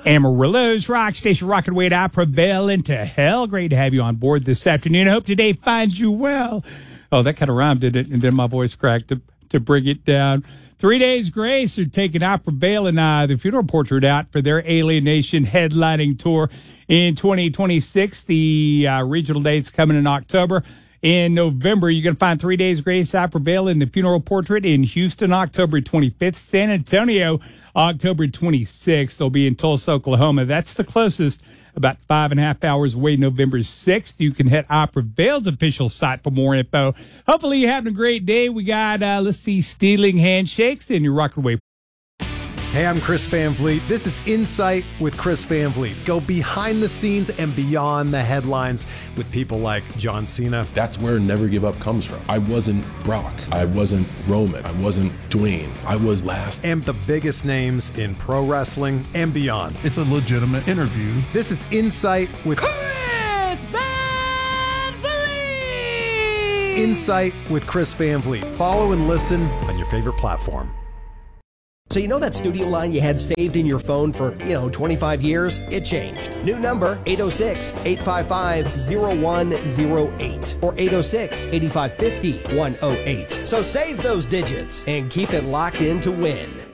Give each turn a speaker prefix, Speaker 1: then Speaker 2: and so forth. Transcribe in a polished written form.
Speaker 1: Amarillo's Rock Station, rocking way to Prevail into hell. Great to have you on board this afternoon. I hope today finds you well. Oh, that kind of rhymed, didn't it? And then my voice cracked to bring it down. 3 Days Grace are taking Prevail and the Funeral Portrait out for their Alienation headlining tour in 2026. The regional dates coming in October. In November, you're going to find 3 Days Grace, Prevail, and the Funeral Portrait in Houston, October 25th. San Antonio, October 26th. They'll be in Tulsa, Oklahoma. That's the closest, about 5.5 hours away, November 6th. You can hit Prevail's official site for more info. Hopefully you're having a great day. We got, Stealing Handshakes, and you're rocking away.
Speaker 2: Hey, I'm Chris Van Vliet. This is Insight with Chris Van Vliet. Go behind the scenes and beyond the headlines with people like John Cena.
Speaker 3: That's where Never Give Up comes from. I wasn't Brock. I wasn't Roman. I wasn't Dwayne. I was last.
Speaker 2: And the biggest names in pro wrestling and beyond.
Speaker 4: It's a legitimate interview.
Speaker 2: This is Insight with
Speaker 5: Chris Van Vliet.
Speaker 2: Insight with Chris Van Vliet. Follow and listen on your favorite platform.
Speaker 6: So you know that studio line you had saved in your phone for, 25 years? It changed. New number, 806-855-0108 or 806-8550-108. So save those digits and keep it locked in to win.